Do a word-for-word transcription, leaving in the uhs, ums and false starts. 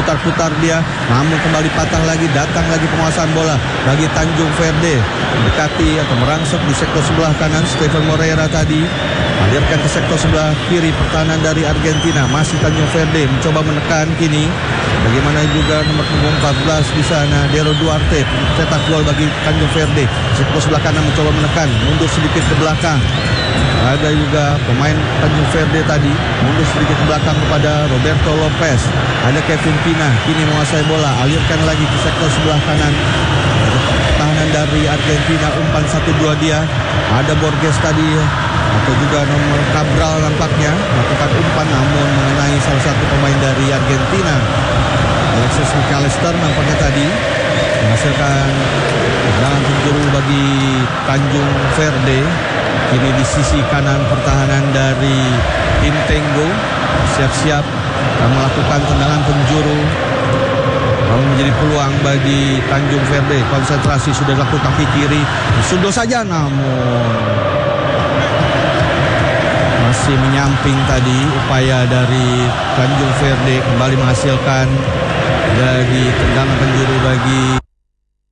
putar-putar dia, namun kembali patah lagi, datang lagi penguasaan bola bagi Tanjung Verde, mendekati atau merangsek di sektor sebelah kanan. Steven Moreira tadi alirkan ke sektor sebelah kiri pertahanan dari Argentina, masih Tanjung Verde mencoba menekan kini. Bagaimana juga nomor punggung empat belas di sana, Dero Duarte cetak gol bagi Tanjung Verde. Sektor sebelah kanan mencoba menekan, mundur sedikit ke belakang. Ada juga pemain Tanjung Verde tadi mundur sedikit ke belakang kepada Roberto Lopez. Ada Kevin Pina, kini menguasai bola, alirkan lagi ke sektor sebelah kanan. Pertahanan dari Argentina, umpan satu dua dia. Ada Borges tadi, atau juga nomor Cabral nampaknya melakukan umpan, namun mengenai salah satu pemain dari Argentina, Alexis McAllister nampaknya tadi, menghasilkan tendangan penjuru bagi Tanjung Verde. Kini di sisi kanan pertahanan dari tim Tenggo siap-siap melakukan tendangan penjuru, lalu menjadi peluang bagi Tanjung Verde. Konsentrasi sudah dilakukan kaki kiri, disundul saja, namun masih menyamping tadi upaya dari Tanjung Verde kembali menghasilkan dari tendangan penjuru bagi